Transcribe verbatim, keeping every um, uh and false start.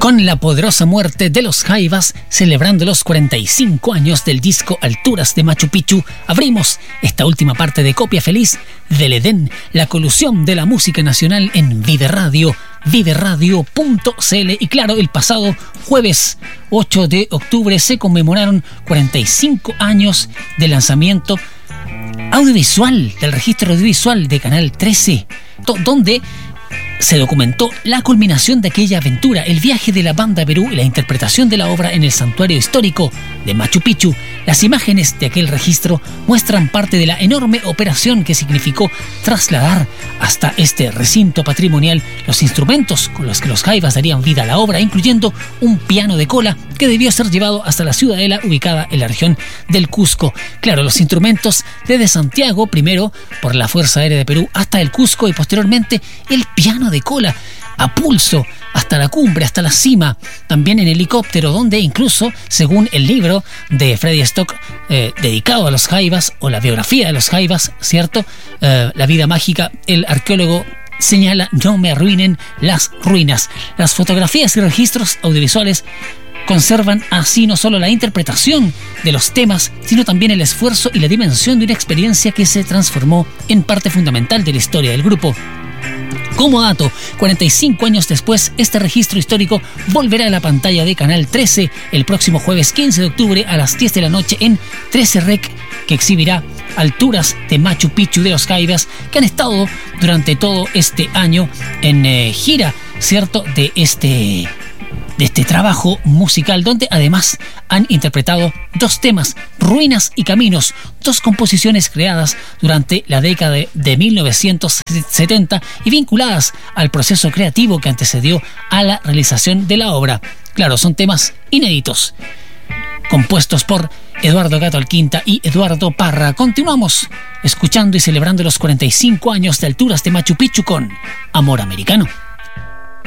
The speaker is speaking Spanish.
con la poderosa muerte de los Jaivas, celebrando los cuarenta y cinco años del disco Alturas de Machu Picchu, abrimos esta última parte de Copia Feliz del Edén, la colusión de la música nacional en Vive Radio, vive radio punto c l. Y claro, el pasado jueves ocho de octubre se conmemoraron cuarenta y cinco años del lanzamiento audiovisual, del registro audiovisual de Canal trece, donde se documentó la culminación de aquella aventura, el viaje de la banda a Perú y la interpretación de la obra en el santuario histórico de Machu Picchu. Las imágenes de aquel registro muestran parte de la enorme operación que significó trasladar hasta este recinto patrimonial los instrumentos con los que los Jaivas darían vida a la obra, incluyendo un piano de cola que debió ser llevado hasta la ciudadela ubicada en la región del Cusco. Claro, los instrumentos desde Santiago, primero por la Fuerza Aérea de Perú hasta el Cusco, y posteriormente el piano de cola a pulso hasta la cumbre, hasta la cima, también en helicóptero, donde incluso, según el libro de Freddy Stock eh, dedicado a los Jaivas, o la biografía de los Jaivas, ¿cierto? Eh, la vida mágica, el arqueólogo señala: no me arruinen las ruinas. Las fotografías y registros audiovisuales conservan así no solo la interpretación de los temas, sino también el esfuerzo y la dimensión de una experiencia que se transformó en parte fundamental de la historia del grupo. Como dato, cuarenta y cinco años después, este registro histórico volverá a la pantalla de Canal trece el próximo jueves quince de octubre a las diez de la noche en trece Rec, que exhibirá Alturas de Machu Picchu de los Jaivas, que han estado durante todo este año en eh, gira, ¿cierto?, de este... de este trabajo musical, donde además han interpretado dos temas, Ruinas y Caminos, dos composiciones creadas durante la década de, de mil novecientos setenta y vinculadas al proceso creativo que antecedió a la realización de la obra. Claro, son temas inéditos, compuestos por Eduardo Gato Alquinta y Eduardo Parra. Continuamos escuchando y celebrando los cuarenta y cinco años de Alturas de Machu Picchu con Amor Americano.